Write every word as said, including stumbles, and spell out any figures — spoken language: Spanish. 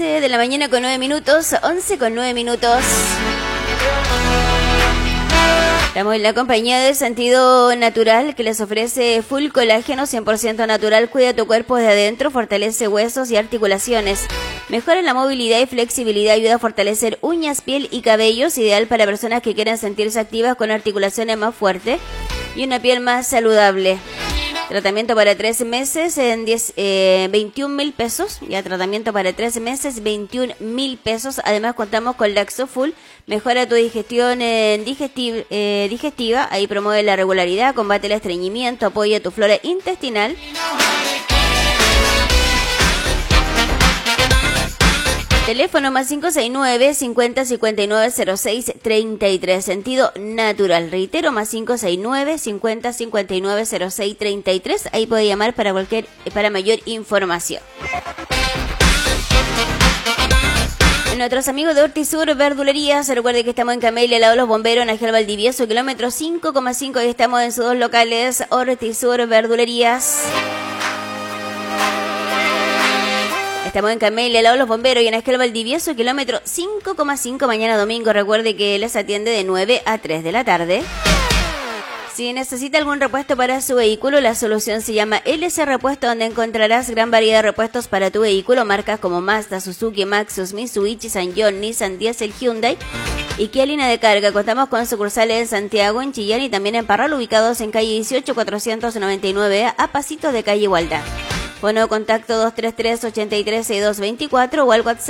once de la mañana con nueve minutos, once con nueve minutos. Estamos en la compañía de Sentido Natural, que les ofrece full colágeno cien por ciento natural. Cuida tu cuerpo de adentro, fortalece huesos y articulaciones. Mejora la movilidad y flexibilidad, ayuda a fortalecer uñas, piel y cabellos. Ideal para personas que quieran sentirse activas con articulaciones más fuertes y una piel más saludable. Tratamiento para tres meses en diez, eh, veintiún mil pesos. Ya, tratamiento para tres meses, veintiún mil pesos. Además, contamos con Laxofull. Mejora tu digestión eh, digestiv, eh, digestiva. Ahí promueve la regularidad, combate el estreñimiento, apoya tu flora intestinal. Teléfono más cinco seis nueve, cincuenta, cincuenta y nueve, cero seis, treinta y tres. Sentido Natural. Reitero, más cinco seis nueve, cincuenta, cincuenta y nueve, cero seis, treinta y tres. Ahí puede llamar para cualquier, para mayor información. Nuestros amigos de Hortisur Verdulerías, recuerde que estamos en Camelia, al lado de los bomberos, en Ángel Valdivieso, kilómetro cinco coma cinco, y estamos en sus dos locales, Hortisur Verdulerías. Estamos en Camelia, al lado de los bomberos, y en Ángel Valdivieso, kilómetro cinco coma cinco, mañana domingo. Recuerde que les atiende de nueve a tres de la tarde. Si necesita algún repuesto para su vehículo, la solución se llama L C Repuesto, donde encontrarás gran variedad de repuestos para tu vehículo, marcas como Mazda, Suzuki, Maxus, Mitsubishi, Sanyong, Nissan, Diesel, Hyundai y Kia Línea de Carga. Contamos con sucursales en Santiago, en Chillán y también en Parral, ubicados en calle dieciocho, cuatrocientos noventa y nueve A, a pasitos de calle Igualdad. Fono contacto dos tres tres, ocho tres, seis dos dos cuatro o al WhatsApp